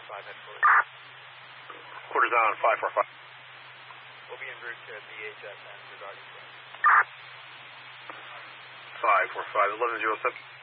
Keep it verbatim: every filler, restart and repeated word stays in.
five, head forward. Quarters on five four five. We'll be en route to B H S and regarding. five four five, eleven zero seven.